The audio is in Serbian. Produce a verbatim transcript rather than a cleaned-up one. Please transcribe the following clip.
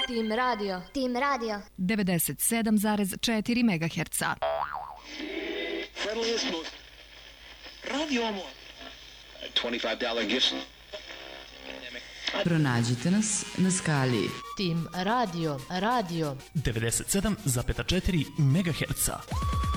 Tim radio. Tim radio. devedeset sedam zarez četiri megaherca. Radio Amor. twenty-five dollars gift. Pronađite nas na skali Tim radio, radio devedeset sedam zarez četiri megaherca.